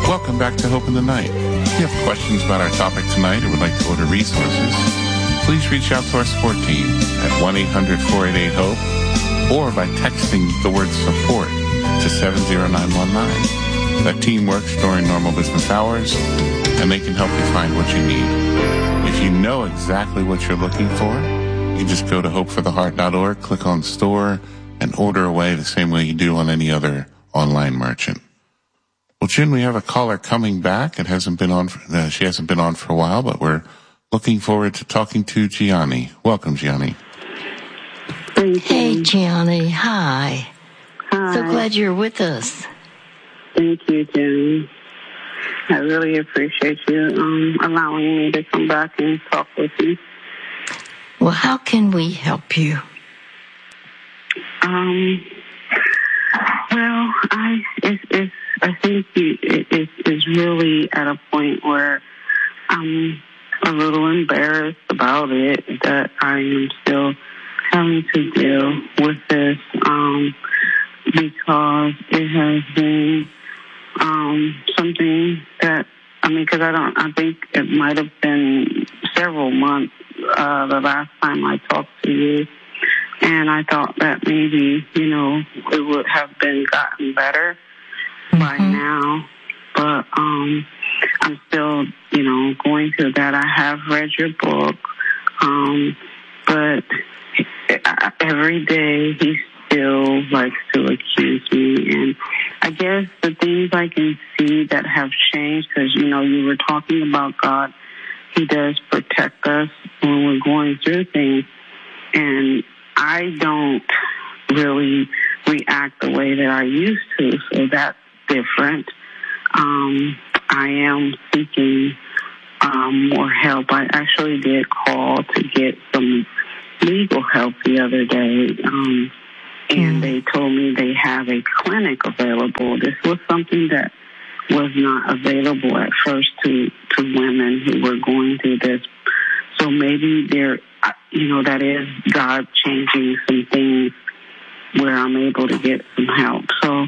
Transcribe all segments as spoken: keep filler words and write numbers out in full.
Welcome back to Hope in the Night. If you have questions about our topic tonight or would like to order resources, please reach out to our support team at one eight hundred four eight eight HOPE or by texting the word support to seven zero nine one nine. That team works during normal business hours, and they can help you find what you need. If you know exactly what you're looking for, you just go to hope for the heart dot org, click on store, and order away the same way you do on any other online merchant. Well, June, we have a caller coming back. It hasn't been on. For, uh, she hasn't been on for a while, but we're looking forward to talking to Gianni. Welcome, Gianni. Hey, Gianni. Hi. Hi. So glad you're with us. Thank you, June. I really appreciate you um, allowing me to come back and talk with you. Well, how can we help you? Um. Well, I it's, it's I think you, it, it's, it's really at a point where I'm a little embarrassed about it, that I am still having to deal with this um, because it has been um, something that, I mean, because I don't, I think it might have been several months uh, the last time I talked to you. And I thought that maybe, you know, it would have been gotten better mm-hmm. by now. But um, I'm still, you know, going through that. I have read your book. Um, but every day he still likes to accuse me. And I guess the things I can see that have changed, because, you know, you were talking about God. He does protect us when we're going through things. And I don't really react the way that I used to, so that's different. Um, I am seeking um, more help. I actually did call to get some legal help the other day, um, and they told me they have a clinic available. This was something that was not available at first to, to women who were going through this. So maybe there, you know, that is God changing some things where I'm able to get some help. So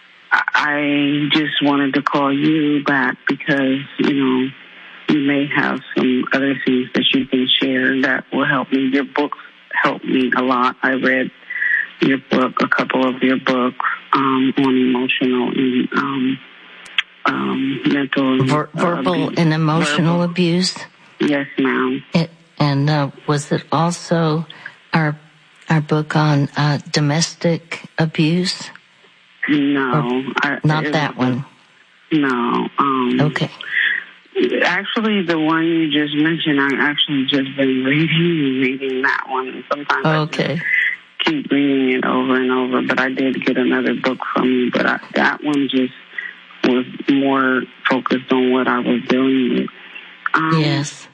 I just wanted to call you back because, you know, you may have some other things that you can share that will help me. Your books helped me a lot. I read your book, a couple of your books um, on emotional and um, um, mental and Ver- verbal abuse. and emotional verbal. abuse. Yes, ma'am. It, and uh, was it also our our book on uh, domestic abuse? No, I, not that one. No. Um, okay. Actually, the one you just mentioned, I actually just been reading and reading that one. And sometimes okay. I just keep reading it over and over. But I did get another book from you. But I, that one just was more focused on what I was dealing with. Um, yes.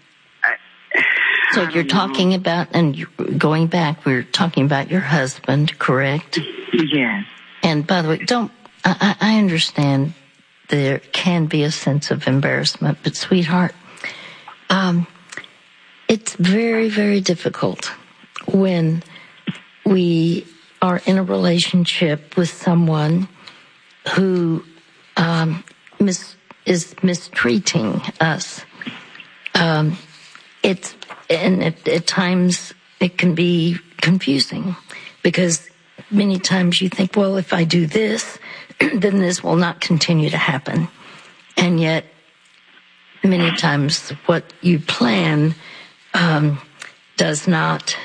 So you're talking know. about, and going back, we're talking about your husband, correct? Yes. And by the way, don't, I, I understand there can be a sense of embarrassment, but sweetheart, um, it's very, very difficult when we are in a relationship with someone who um, mis- is mistreating us. Um, it's and at, at times it can be confusing because many times you think, well, if I do this, then this will not continue to happen. And yet, many times what you plan um, does not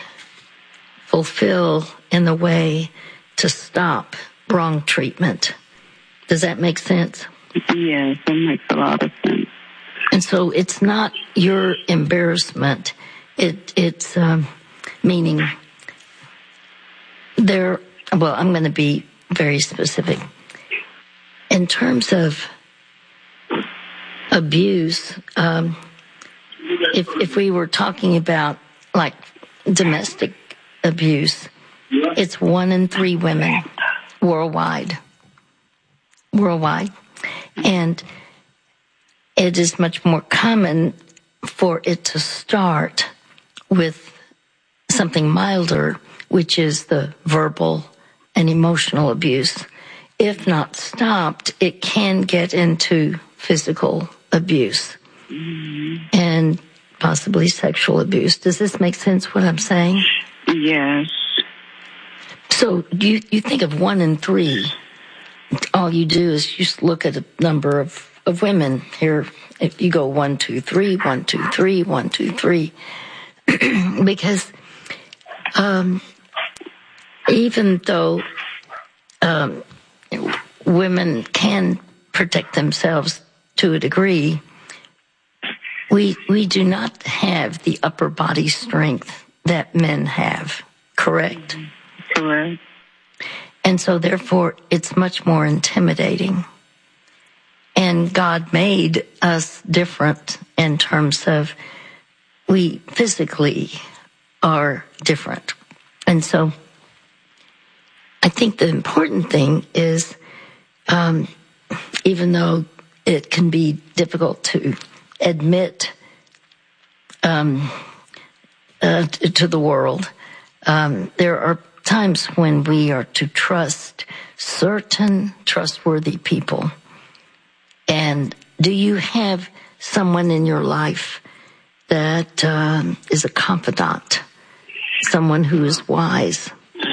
fulfill in the way to stop wrong treatment. Does that make sense? Yes, it makes a lot of sense. And so it's not your embarrassment. It, it's um, meaning there, well, I'm going to be very specific. In terms of abuse, um, if, if we were talking about like domestic abuse, it's one in three women worldwide. Worldwide. And it is much more common for it to start with something milder, which is the verbal and emotional abuse. If not stopped, it can get into physical abuse Mm-hmm. and possibly sexual abuse. Does this make sense, what I'm saying? Yes. So you, you think of one in three. All you do is just look at a number of, of women here. If you go one, two, three, one, two, three, one, two, three. Because um, even though um, women can protect themselves to a degree, we we do not have the upper body strength that men have, correct? Correct. And so therefore it's much more intimidating. And God made us different in terms of we physically are different. And so I think the important thing is, um, even though it can be difficult to admit um, uh, t- to the world, um, there are times when we are to trust certain trustworthy people. And do you have someone in your life that um, is a confidant, someone who is wise?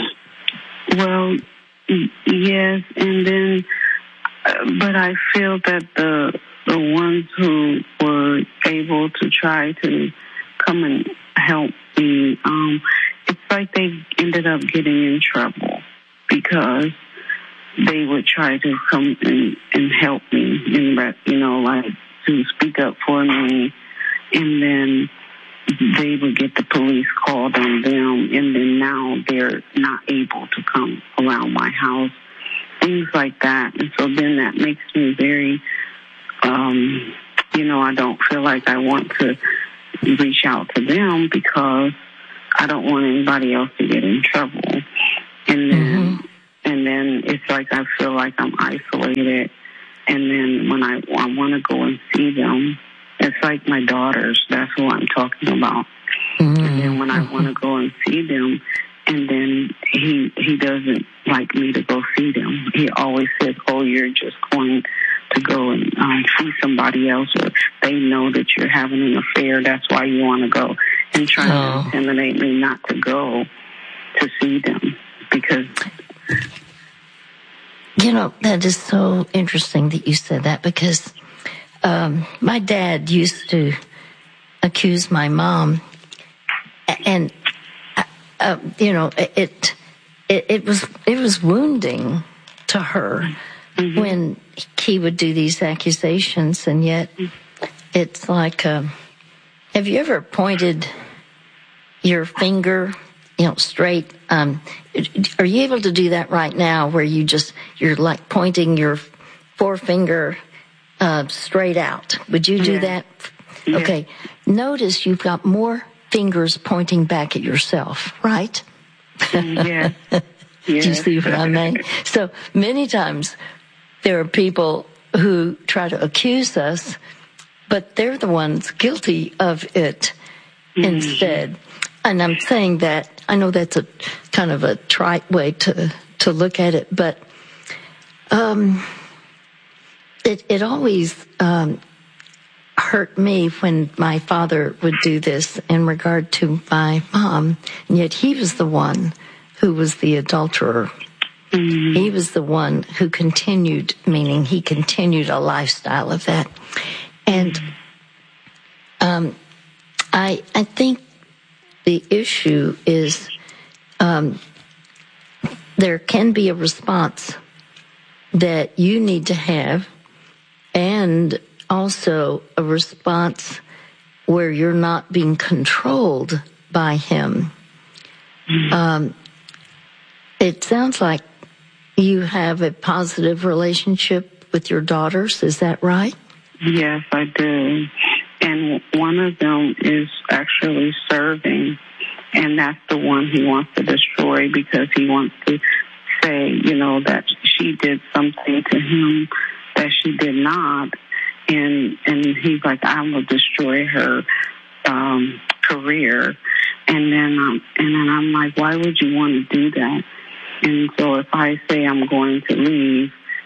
Well, y- yes, and then, uh, but I feel that the the ones who were able to try to come and help me, um, it's like they ended up getting in trouble because they would try to come and, and help me, and you know, like to speak up for me, and then they would get the police called on them, and then now they're not able to come around my house, things like that. And so then that makes me very, um, you know, I don't feel like I want to reach out to them because I don't want anybody else to get in trouble. And then, mm-hmm. and then it's like I feel like I'm isolated. And then when I, I want to go and see them, it's like my daughters. That's who I'm talking about. Mm-hmm. And then when I want to go and see them, and then he he doesn't like me to go see them. He always says, "Oh, you're just going to go and um, see somebody else, or they know that you're having an affair. That's why you want to go," and trying oh. to intimidate me not to go to see them because. You know, that is so interesting that you said that because um, my dad used to accuse my mom, and uh, you know, it, it it was it was wounding to her mm-hmm. when he would do these accusations, and yet it's like, uh, have you ever pointed your finger, you know, straight? Um, are you able to do that right now where you just, you're like pointing your forefinger uh, straight out? Would you do yeah. that? Yeah. Okay. Notice you've got more fingers pointing back at yourself, right? Yeah. Do you see what I mean? So many times there are people who try to accuse us, but they're the ones guilty of it mm-hmm. instead. And I'm saying that, I know that's a kind of a trite way to, to look at it, but um, it, it always um, hurt me when my father would do this in regard to my mom, and yet he was the one who was the adulterer. Mm-hmm. He was the one who continued, meaning he continued a lifestyle of that. And um, I I think the issue is um, there can be a response that you need to have, and also a response where you're not being controlled by him. Mm-hmm. Um, it sounds like you have a positive relationship with your daughters. Is that right? Yes, I do. And one of them is actually serving, and that's the one he wants to destroy because he wants to say, you know, that she did something to him that she did not. And and he's like, I'm going to destroy her um, career. And then, um, and then I'm like, why would you want to do that? And so if I say I'm going to leave,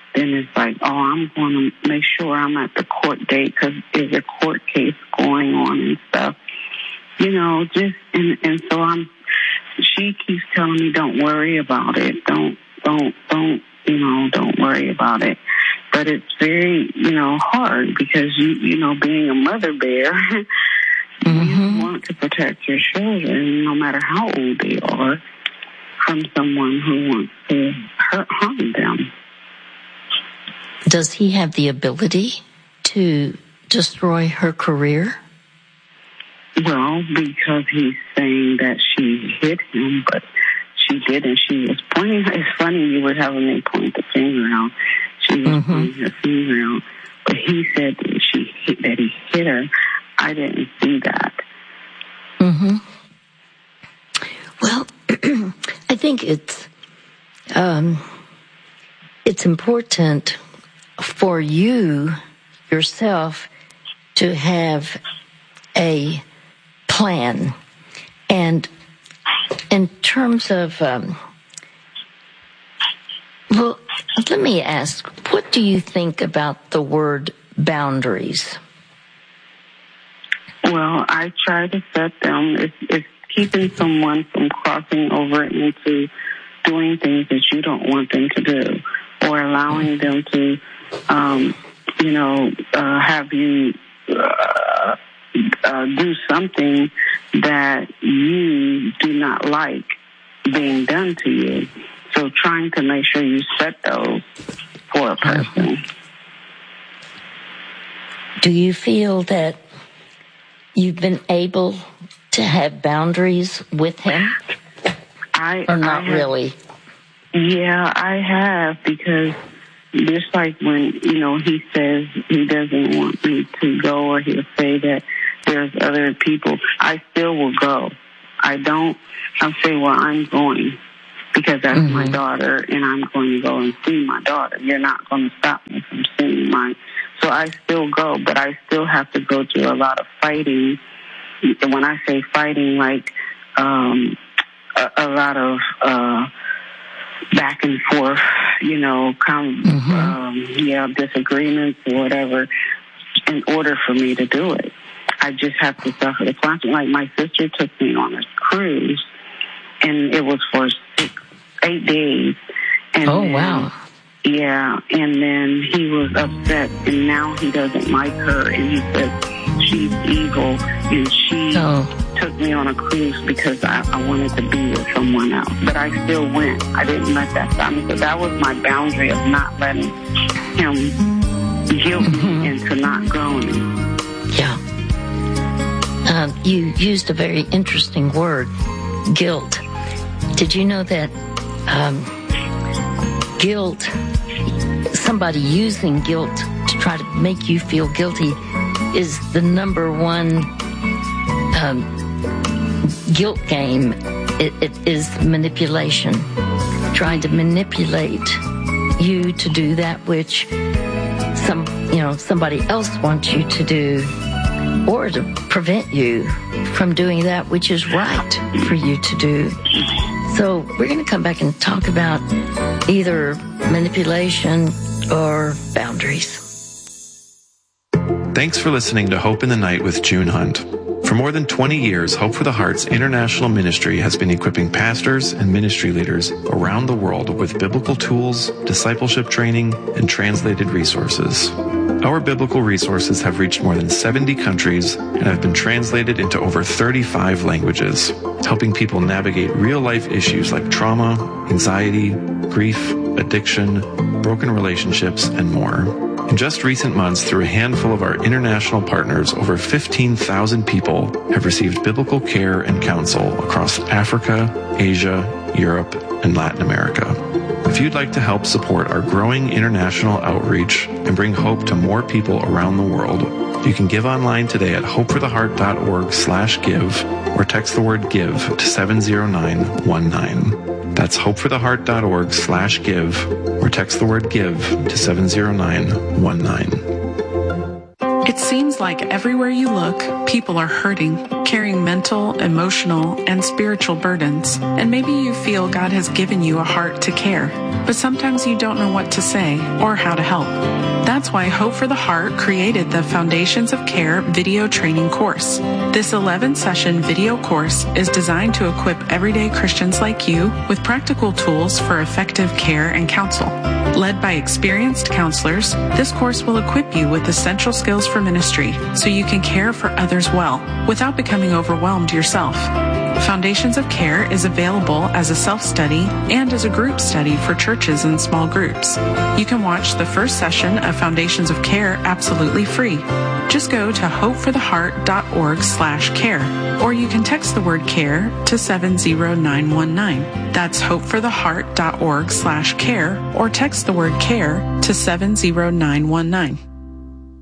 then it's like, oh, I'm going to make sure I'm at the court date because there's a court case going on and stuff. You know, just, and, and so I'm, she keeps telling me, don't worry about it. Don't, don't, don't, you know, don't worry about it. But it's very, you know, hard because, you, you know, being a mother bear, mm-hmm. you want to protect your children, no matter how old they are, from someone who wants to hurt, harm them. Does he have the ability to destroy her career? Well, because he's saying that she hit him, but she didn't. She was pointing. It's funny you would have me point the finger out. She was mm-hmm. pointing her finger out, but he said that she hit, that he hit her. I didn't see that. Mm-hmm. Well, I think it's um, it's important for you yourself to have a plan. And in terms of, um, well, let me ask, what do you think about the word boundaries? Well, I try to set them. It's, it's keeping someone from crossing over into doing things that you don't want them to do, or allowing them to, um, you know, uh, have you uh, uh, do something that you do not like being done to you. So trying to make sure you set those for a person. Do you feel that you've been able to have boundaries with him? I, or not I have, really? Yeah, I have, because just like when, you know, he says he doesn't want me to go, or he'll say that there's other people, I still will go. I don't, I'll say, well, I'm going because that's mm-hmm. my daughter, and I'm going to go and see my daughter. You're not going to stop me from seeing mine. So I still go, but I still have to go through a lot of fighting. When I say fighting, like um, a, a lot of uh, back and forth, you know, come, mm-hmm. um, yeah, disagreements or whatever, in order for me to do it. I just have to suffer the consequences. Like my sister took me on a cruise, and it was for six, eight days. And oh, then, wow. Yeah, and then he was upset, and now he doesn't like her, and he said she's evil, and she oh. took me on a cruise because I, I wanted to be with someone else. But I still went. I didn't let that stop me. So that was my boundary of not letting him guilt mm-hmm. me into not going. Yeah. Um, you used a very interesting word, guilt. Did you know that um, guilt, somebody using guilt to try to make you feel guilty, is the number one um, guilt game? It, it is manipulation. Trying to manipulate you to do that which some, you know, somebody else wants you to do, or to prevent you from doing that which is right for you to do. So we're going to come back and talk about either manipulation or boundaries. Thanks for listening to Hope in the Night with June Hunt. For more than twenty years, Hope for the Heart's international ministry has been equipping pastors and ministry leaders around the world with biblical tools, discipleship training, and translated resources. Our biblical resources have reached more than seventy countries and have been translated into over thirty-five languages, helping people navigate real-life issues like trauma, anxiety, grief, addiction, broken relationships, and more. In just recent months, through a handful of our international partners, over fifteen thousand people have received biblical care and counsel across Africa, Asia, Europe, and Latin America. If you'd like to help support our growing international outreach and bring hope to more people around the world, you can give online today at hopefortheheart.org slash give or text the word give to seven zero nine one nine. That's hopefortheheart.org slash give or text the word give to seven zero nine one nine. It seems like everywhere you look, people are hurting, carrying mental, emotional, and spiritual burdens. And maybe you feel God has given you a heart to care, but sometimes you don't know what to say or how to help. That's why Hope for the Heart created the Foundations of Care video training course. This eleven-session video course is designed to equip everyday Christians like you with practical tools for effective care and counsel. Led by experienced counselors, this course will equip you with essential skills for ministry so you can care for others well without becoming overwhelmed yourself. Foundations of Care is available as a self-study and as a group study for churches and small groups. You can watch the first session of Foundations of Care absolutely free. Just go to hopefortheheart.org slash care, or you can text the word care to seven zero nine one nine. That's hopefortheheart.org slash care, or text the word care to seven zero nine one nine.